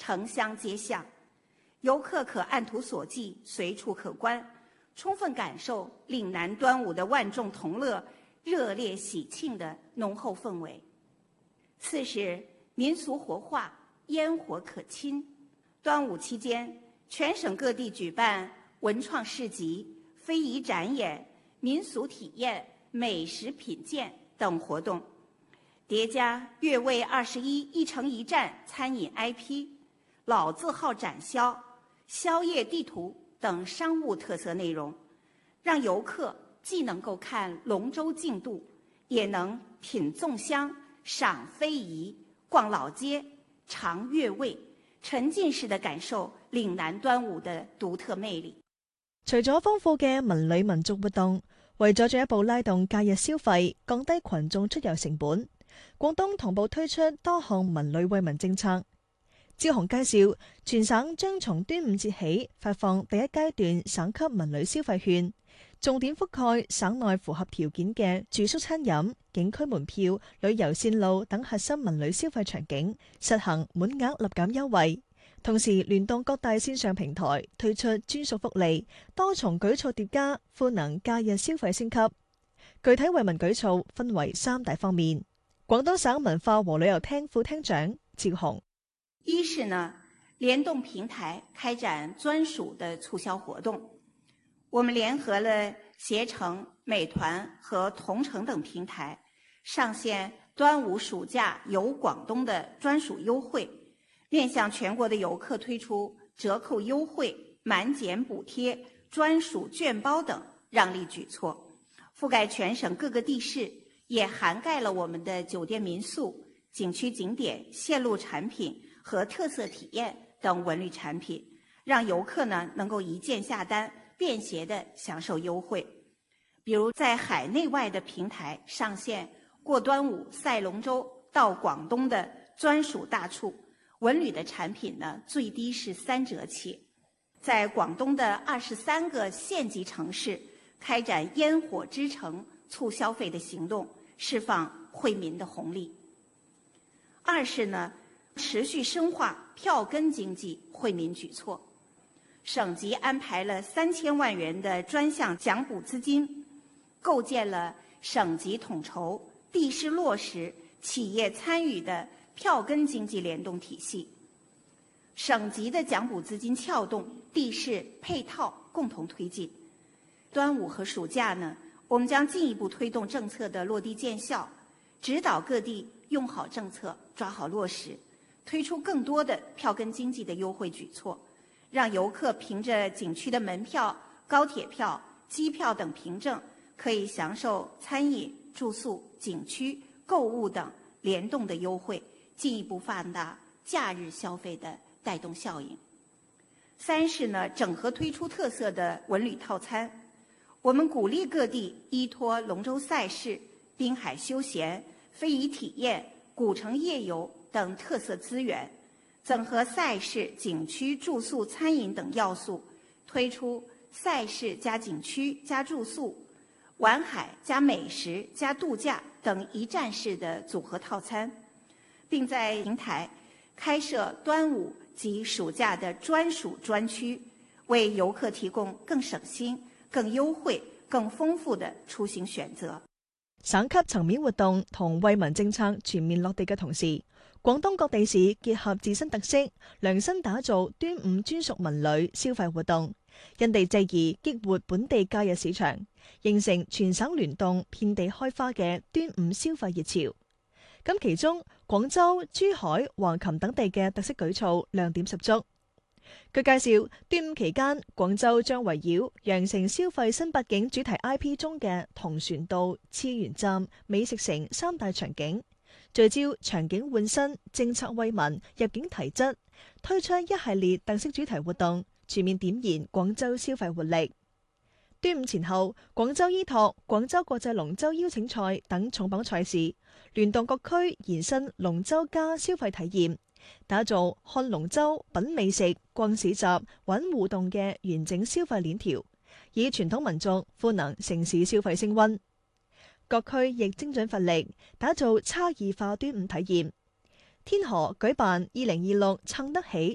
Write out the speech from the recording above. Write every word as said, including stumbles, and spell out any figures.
城乡街巷，游客可按图索骥，随处可观，充分感受岭南端午的万众同乐、热烈喜庆的浓厚氛围。次是民俗活化，烟火可亲。端午期间，全省各地举办文创市集、非遗展演、民俗体验、美食品鉴等活动，叠加粤味二十一一城一站餐饮 I P、老字号展销、宵夜地图等商务特色内容，让游客既能够看龙舟竞渡，也能品粽香、赏非遗、逛老街、尝粤味，沉浸式地感受岭南端午的獨特魅力。 除咗豐富嘅文旅民俗活動，為咗進一步拉動假日消費，降低群眾出遊成本，廣東同步推出多項文旅惠民政策。招行介紹，全省將從端午節起發放第一階段省級文旅消費券，重點覆蓋省內符合條件嘅住宿餐飲、景區門票、旅遊線路等核心文旅消費場景，實行滿額立減優惠。同時聯動各大線上平台推出專屬福利，多重舉措疊加，賦能假日消費升級。具體惠民舉措分為三大方面。廣東省文化和旅遊廳副廳長趙紅： 一是呢，聯動平台開展專屬的促銷活動，我們聯合了攜程、美團和同程等平台，上線端午暑假遊廣東的專屬優惠，面向全國的遊客推出折扣優惠、滿減補貼、專屬券包等讓利舉措，覆蓋全省各個地市，也涵蓋了我們的酒店民宿、景區景點、線路產品和特色體驗等文旅產品，讓遊客呢能夠一鍵下單，便攜地享受優惠。比如在海內外的平台上線過端午賽龍舟到廣東的專屬大促，文旅的產品呢最低是三折起。在廣東的二十三個縣級城市開展煙火之城促消費的行動，釋放惠民的紅利。二是呢，持續深化票根經濟惠民舉措，省級安排了三千萬元的專項獎補資金，構建了省級統籌、地市落實、企業參與的票根經濟聯動體系。省級的獎補資金撬動，地市配套共同推進。端午和暑假呢，我們將進一步推動政策的落地見效，指導各地用好政策，抓好落實，推出更多的票根經濟的優惠舉措，讓遊客憑着景區的門票、高鐵票、機票等憑證，可以享受餐飲、住宿、景區、購物等聯動的優惠，進一步放大假日消費的帶動效應。三是呢，整合推出特色的文旅套餐，我們鼓勵各地依託龍舟賽事、濱海休閒、非遺體驗、古城夜遊等特色資源，整合賽事、景區、住宿、餐飲等要素，推出賽事加景區加住宿、玩海加美食加度假等一站式的組合套餐，並在平台開設端午及暑假的專屬專區，為遊客提供更省心、更優惠、更豐富的出行選擇。 省級層面活動同惠民政策全面落地嘅同時，廣東各地市結合自身特色，量身打造端午專屬文旅消費活動，因地制宜激活本地假日市場，形成全省聯動、遍地開花嘅端午消費熱潮。咁其中，廣州、珠海、橫琴等地嘅特色舉措亮點十足。據介紹，端午期間，廣州將圍繞羊城消費新八景主題 I P 中嘅同船渡、次元站、美食城三大場景，聚焦場景換新、政策惠民、入境提質，推出一系列特色主題活動，全面點燃廣州消費活力。端午前後，廣州依託廣州國際龍舟邀請賽等重磅賽事，聯動各區延伸龍舟加消費體驗，打造看龍舟、品美食、逛市集、玩互動嘅完整消費鏈條，以傳統民俗賦能城市消費升溫。各區亦精準發力，打造差異化端午體驗。天河舉辦二零二六撐得起